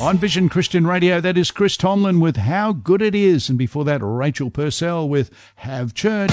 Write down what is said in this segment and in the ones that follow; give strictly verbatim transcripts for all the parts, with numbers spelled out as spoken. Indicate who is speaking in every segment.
Speaker 1: On Vision Christian Radio, that is Chris Tomlin with How Good It Is. And before that, Rachel Purcell with Have Church.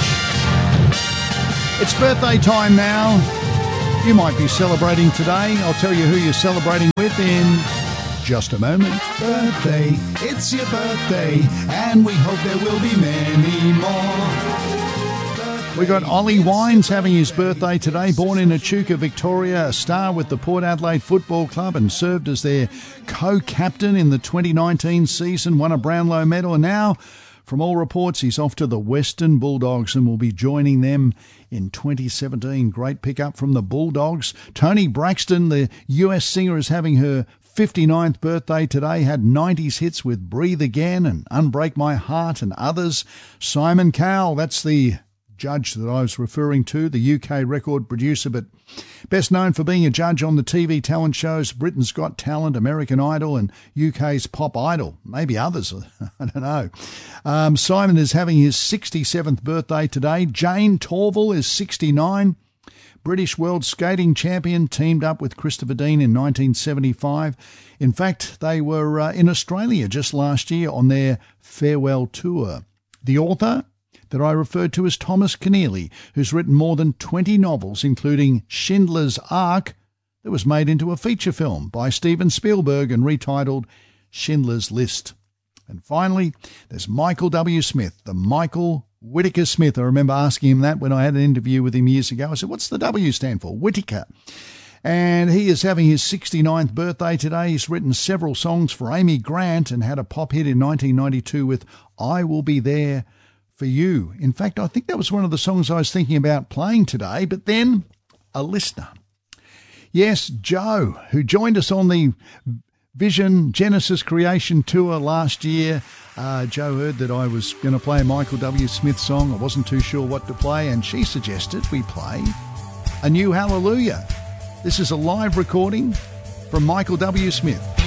Speaker 1: It's birthday time now. You might be celebrating today. I'll tell you who you're celebrating with in just a moment. Birthday, it's your birthday, and we hope there will be many more. We got Ollie Wines having his birthday today, born in Echuca, Victoria, a star with the Port Adelaide Football Club and served as their co-captain in the twenty nineteen season, won a Brownlow medal, and now, from all reports, he's off to the Western Bulldogs and will be joining them in twenty seventeen. Great pickup from the Bulldogs. Toni Braxton, the U S singer, is having her fifty-ninth birthday today, had nineties hits with Breathe Again and Unbreak My Heart and others. Simon Cowell, that's the judge that I was referring to, the U K record producer, but best known for being a judge on the T V talent shows Britain's Got Talent, American Idol and U K's Pop Idol. Maybe others, I don't know. Um, Simon is having his sixty-seventh birthday today. Jane Torval is sixty-nine. British World Skating Champion, teamed up with Christopher Dean in nineteen seventy-five. In fact, they were uh, in Australia just last year on their farewell tour. The author that I referred to as Thomas Keneally, who's written more than twenty novels, including Schindler's Ark, that was made into a feature film by Steven Spielberg and retitled Schindler's List. And finally, there's Michael W. Smith, the Michael Whitaker Smith. I remember asking him that when I had an interview with him years ago. I said, what's the W stand for? Whitaker. And he is having his sixty-ninth birthday today. He's written several songs for Amy Grant and had a pop hit in nineteen ninety-two with I Will Be There For You. In fact, I think that was one of the songs I was thinking about playing today, but then a listener. Yes, Joe, who joined us on the Vision Genesis Creation Tour last year. Uh, Joe heard that I was going to play a Michael W. Smith song. I wasn't too sure what to play, and she suggested we play A New Hallelujah. This is a live recording from Michael W. Smith.